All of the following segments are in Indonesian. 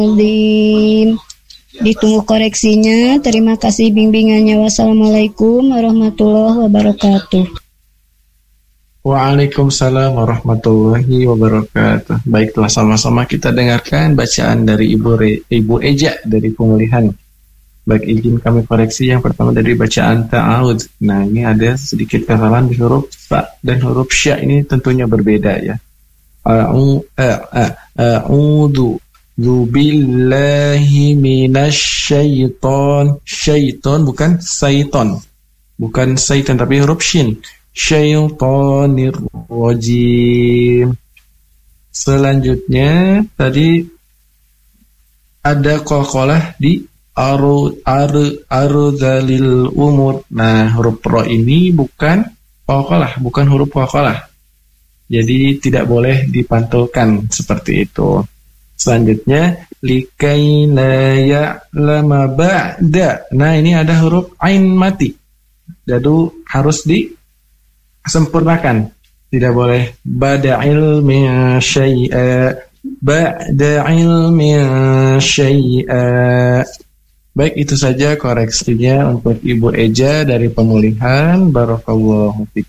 Ditunggu koreksinya. Terima kasih bimbingannya. Wassalamualaikum warahmatullahi wabarakatuh. Waalaikumsalam warahmatullahi wabarakatuh. Baiklah, sama-sama kita dengarkan bacaan dari Ibu Eja dari pemulihan. Baik, izin kami koreksi yang pertama dari bacaan ta'awud. Nah, ini ada sedikit kesalahan di huruf fa dan huruf sya, ini tentunya berbeda ya. A'udzu billahi minasyaiton. Syaiton bukan syaiton. Bukan syaiton tapi huruf shin. Syaitonir rajim. Selanjutnya tadi ada qalqalah di arudalil umur. Nah, huruf ro ini bukan qalqalah, bukan huruf qalqalah. Jadi tidak boleh dipantulkan seperti itu. Selanjutnya likai la ya'lama ba'da. Nah, ini ada huruf ain mati. Jadi harus disempurnakan. Tidak boleh ba'da ilmi syai'a, ba'da ilmi syai'a. Baik, itu saja koreksinya untuk Ibu Eja dari pemulihan. Barakallahu fiik.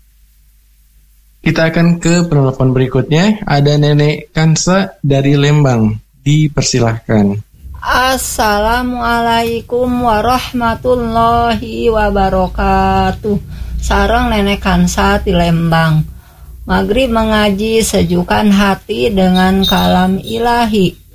Kita akan ke penelpon berikutnya. Ada Nenek Kansa dari Lembang. Dipersilahkan. Assalamualaikum warahmatullahi wabarakatuh. Sareng Nenek Kansa di Lembang. Maghrib mengaji sejukkan hati dengan kalam ilahi.